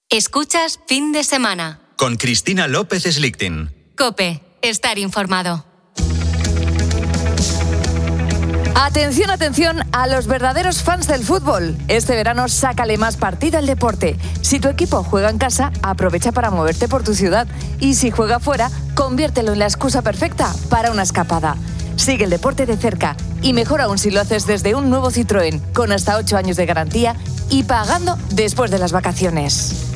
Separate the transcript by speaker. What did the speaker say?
Speaker 1: Escuchas Fin de Semana.
Speaker 2: Con Cristina López Slichting.
Speaker 1: COPE. Estar informado.
Speaker 3: Atención, atención a los verdaderos fans del fútbol. Este verano sácale más partido al deporte. Si tu equipo juega en casa, aprovecha para moverte por tu ciudad. Y si juega fuera, conviértelo en la excusa perfecta para una escapada. Sigue el deporte de cerca y mejor aún si lo haces desde un nuevo Citroën, con hasta 8 años de garantía y pagando después de las vacaciones.